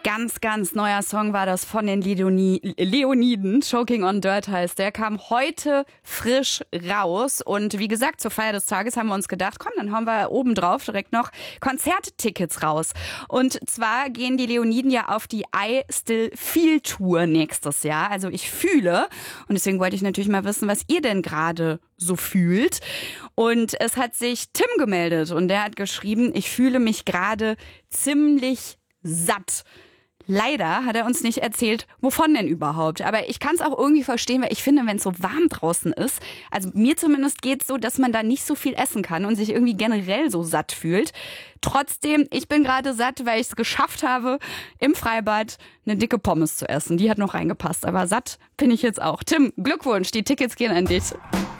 Ganz, ganz neuer Song war das von den Leoniden. Choking on Dirt heißt. Der kam heute frisch raus. Und wie gesagt, zur Feier des Tages haben wir uns gedacht, komm, dann hauen wir oben drauf direkt noch Konzerttickets raus. Und zwar gehen die Leoniden ja auf die I Still Feel Tour nächstes Jahr. Also ich fühle. Und deswegen wollte ich natürlich mal wissen, was ihr denn gerade so fühlt. Und es hat sich Tim gemeldet und der hat geschrieben, ich fühle mich gerade ziemlich satt. Leider hat er uns nicht erzählt, wovon denn überhaupt. Aber ich kann es auch irgendwie verstehen, weil ich finde, wenn es so warm draußen ist, also mir zumindest geht es so, dass man da nicht so viel essen kann und sich irgendwie generell so satt fühlt. Trotzdem, ich bin gerade satt, weil ich es geschafft habe, im Freibad eine dicke Pommes zu essen. Die hat noch reingepasst, aber satt bin ich jetzt auch. Tim, Glückwunsch, die Tickets gehen an dich.